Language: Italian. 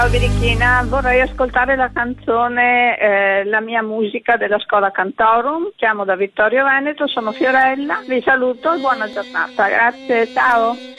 Ciao Birichina, vorrei ascoltare la canzone La mia musica della Scuola Cantorum. Chiamo da Vittorio Veneto, sono Fiorella, vi saluto e buona giornata. Grazie, ciao.